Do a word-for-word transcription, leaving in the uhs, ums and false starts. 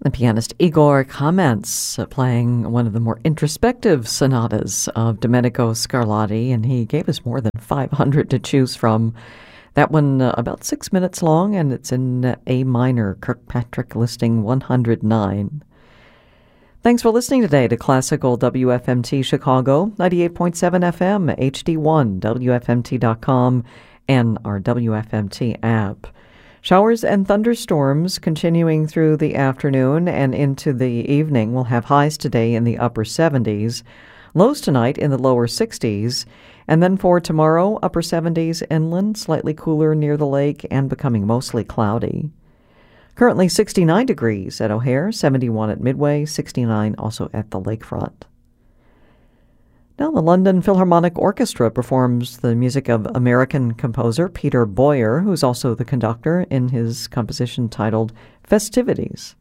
The pianist Igor Kaments uh, playing one of the more introspective sonatas of Domenico Scarlatti, and he gave us more than five hundred to choose from. That one uh, about six minutes long, and it's in uh, A minor, Kirkpatrick listing one hundred nine. Thanks for listening today to Classical W F M T Chicago, ninety-eight point seven F M, H D one, W F M T dot com, and our W F M T app. Showers and thunderstorms continuing through the afternoon and into the evening. We'll have highs today in the upper seventies, lows tonight in the lower sixties, and then for tomorrow, upper seventies inland, slightly cooler near the lake, and becoming mostly cloudy. Currently sixty-nine degrees at O'Hare, seventy-one at Midway, sixty-nine also at the lakefront. Now, the London Philharmonic Orchestra performs the music of American composer Peter Boyer, who's also the conductor, in his composition titled Festivities.